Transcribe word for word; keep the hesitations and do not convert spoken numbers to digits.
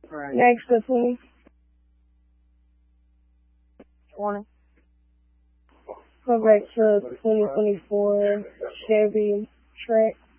Right. Next, the twenty. twenty. Go back to twenty twenty-four Chevy Trax.